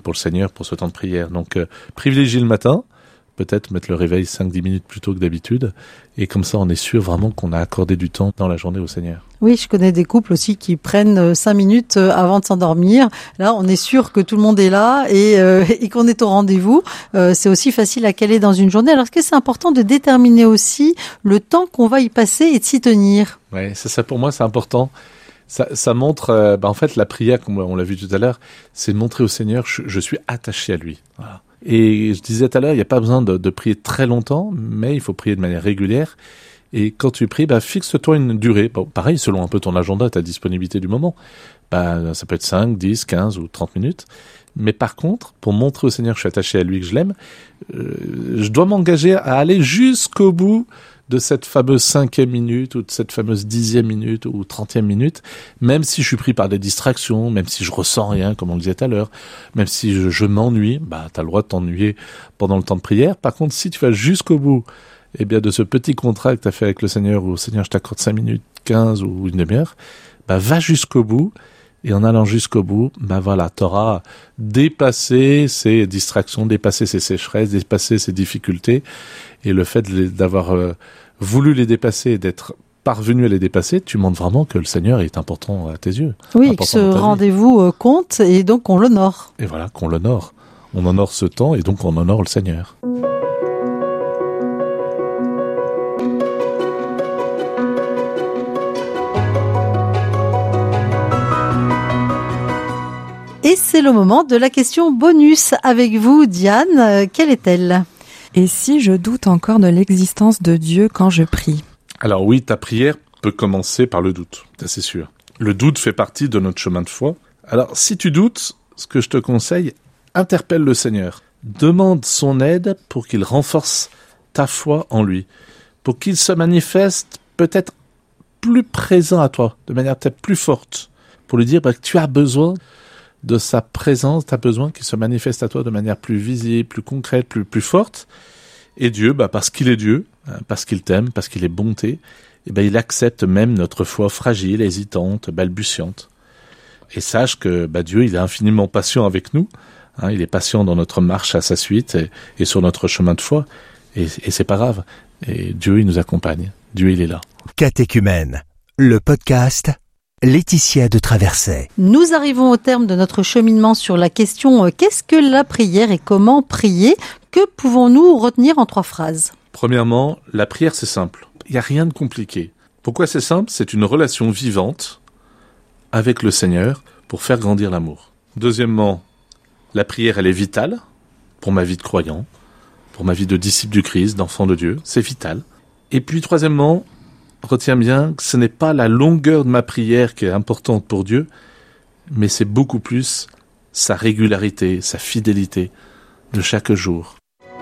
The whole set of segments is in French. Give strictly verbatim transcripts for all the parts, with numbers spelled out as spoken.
pour le Seigneur, pour ce temps de prière. Donc, euh, privilégiez le matin, peut-être mettre le réveil cinq dix minutes plus tôt que d'habitude, et comme ça, on est sûr vraiment qu'on a accordé du temps dans la journée au Seigneur. Oui, je connais des couples aussi qui prennent cinq minutes avant de s'endormir. Là, on est sûr que tout le monde est là et, euh, et qu'on est au rendez-vous. Euh, c'est aussi facile à caler dans une journée. Alors, est-ce que c'est important de déterminer aussi le temps qu'on va y passer et de s'y tenir? Oui, c'est ça pour moi, c'est important. Ça, ça montre, euh, bah en fait, la prière, comme on l'a vu tout à l'heure, c'est de montrer au Seigneur, je, je suis attaché à lui. Voilà. Et je disais tout à l'heure, il n'y a pas besoin de, de prier très longtemps, mais il faut prier de manière régulière. Et quand tu pries, bah, fixe-toi une durée. Bon, pareil, selon un peu ton agenda, ta disponibilité du moment. Bah, ça peut être cinq, dix, quinze ou trente minutes. Mais par contre, pour montrer au Seigneur que je suis attaché à lui, que je l'aime, euh, je dois m'engager à aller jusqu'au bout de cette fameuse cinquième minute ou de cette fameuse dixième minute ou trentième minute, même si je suis pris par des distractions, même si je ressens rien, comme on le disait tout à l'heure, même si je, je m'ennuie, bah, t'as le droit de t'ennuyer pendant le temps de prière. Par contre, si tu vas jusqu'au bout, eh bien, de ce petit contrat que tu as fait avec le Seigneur, où Seigneur, je t'accorde cinq minutes, quinze ou une demi-heure, bah, va jusqu'au bout. Et en allant jusqu'au bout, bah voilà, t'auras dépassé ces distractions, dépassé ces sécheresses, dépassé ces difficultés. Et le fait de les, d'avoir euh, voulu les dépasser et d'être parvenu à les dépasser, tu montres vraiment que le Seigneur est important à tes yeux. Oui, que ce rendez-vous euh, compte et donc on l'honore. Et voilà, qu'on l'honore. On honore ce temps et donc on honore le Seigneur. Et c'est le moment de la question bonus avec vous, Diane. Euh, quelle est-elle ? Et si je doute encore de l'existence de Dieu quand je prie ? Alors oui, ta prière peut commencer par le doute, ça c'est sûr. Le doute fait partie de notre chemin de foi. Alors si tu doutes, ce que je te conseille, interpelle le Seigneur. Demande son aide pour qu'il renforce ta foi en lui, pour qu'il se manifeste peut-être plus présent à toi, de manière peut-être plus forte, pour lui dire bah, que tu as besoin de sa présence, tu as besoin qu'il se manifeste à toi de manière plus visible, plus concrète, plus, plus forte. Et Dieu, bah, parce qu'il est Dieu, parce qu'il t'aime, parce qu'il est bonté, et ben, il accepte même notre foi fragile, hésitante, balbutiante. Et sache que bah, Dieu, il est infiniment patient avec nous. Hein, il est patient dans notre marche à sa suite et, et sur notre chemin de foi. Et, et c'est pas grave. Et Dieu, il nous accompagne. Dieu, il est là. Catéchumène, le podcast Laetitia de Traversais. Nous arrivons au terme de notre cheminement sur la question euh, qu'est-ce que la prière et comment prier ? Que pouvons-nous retenir en trois phrases ? Premièrement, la prière, c'est simple. Il n'y a rien de compliqué. Pourquoi c'est simple ? C'est une relation vivante avec le Seigneur pour faire grandir l'amour. Deuxièmement, la prière, elle est vitale pour ma vie de croyant, pour ma vie de disciple du Christ, d'enfant de Dieu. C'est vital. Et puis, troisièmement, retiens bien que ce n'est pas la longueur de ma prière qui est importante pour Dieu, mais c'est beaucoup plus sa régularité, sa fidélité de chaque jour.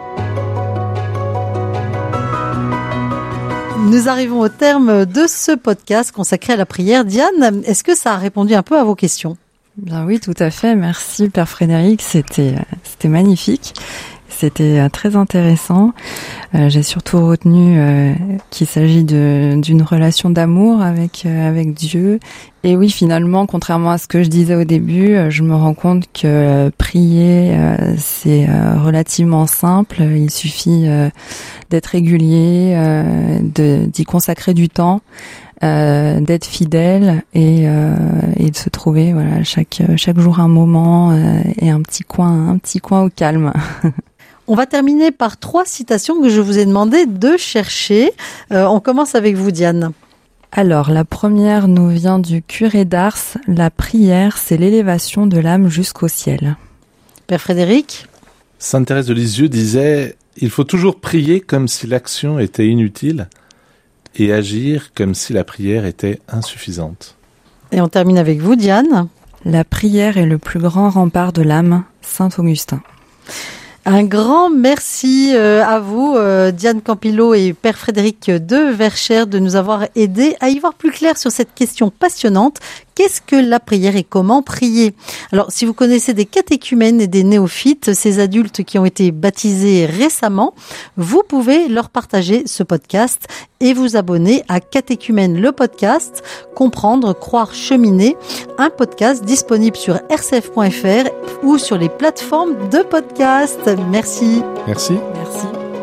Nous arrivons au terme de ce podcast consacré à la prière. Diane, est-ce que ça a répondu un peu à vos questions ? Bien oui, tout à fait. Merci Père Frédéric, c'était, c'était magnifique. C'était très intéressant. Euh, j'ai surtout retenu euh, qu'il s'agit de, d'une relation d'amour avec euh, avec Dieu. Et oui, finalement, contrairement à ce que je disais au début, euh, je me rends compte que euh, prier, euh, c'est euh, relativement simple. Il suffit euh, d'être régulier, euh, de, d'y consacrer du temps, euh, d'être fidèle et, euh, et de se trouver, voilà, chaque chaque jour un moment euh, et un petit coin, un petit coin au calme. On va terminer par trois citations que je vous ai demandé de chercher. Euh, on commence avec vous, Diane. Alors, la première nous vient du curé d'Ars. La prière, c'est l'élévation de l'âme jusqu'au ciel. Père Frédéric ? Sainte Thérèse de Lisieux disait « Il faut toujours prier comme si l'action était inutile et agir comme si la prière était insuffisante. » Et on termine avec vous, Diane. La prière est le plus grand rempart de l'âme. Saint Augustin. Un grand merci à vous, Diane Campillo et Père Frédéric de Verchères, de nous avoir aidés à y voir plus clair sur cette question passionnante. Qu'est-ce que la prière et comment prier ? Alors, si vous connaissez des catéchumènes et des néophytes, ces adultes qui ont été baptisés récemment, vous pouvez leur partager ce podcast et vous abonner à Catéchumène, le podcast, Comprendre, Croire, Cheminer, un podcast disponible sur r c f point f r ou sur les plateformes de podcast. Merci. Merci. Merci.